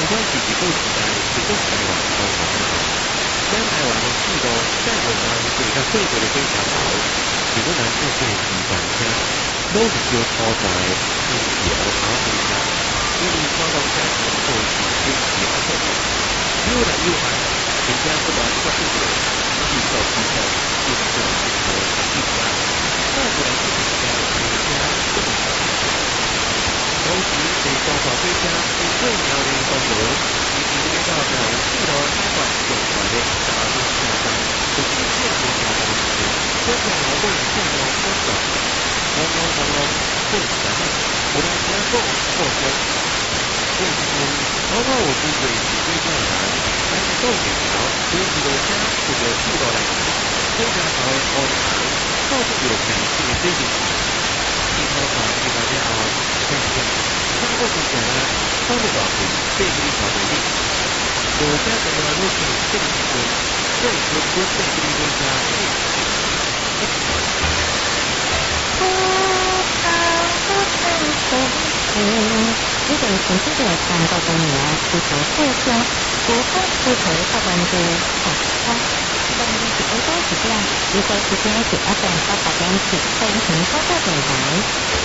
关是日本时代日本台湾交往的时候，将台湾的许多在文化对较贵贵的非常好，日本人这些地方车，都是叫所在新桥阿飞车，因为传统车全部是新桥阿飞车，越来越慢，人家不断不断的技术提升，技术提升，技术啊，那不然这个车人家这么少。同时，在中华飞车是最苗栗公路，以及这个在许多台湾境外的大陆车站，都是现代交通工具，这条路线路广广，公路公路不山路，不但加速扩张，为什么？包括我部队是最困难，但是重点条，对自动车这个速度来讲，非常好的安排，到处有强劲的推进。一头发一把家后，看见他过去讲了，他们老婆被一条回应，我家的老母亲这个时候，这时不被一个家呢个城市的韩国公园是首富乡，国风是头发关注大方。当然是欧洲时间，一个时间是8点到8点起，欢迎收看电台。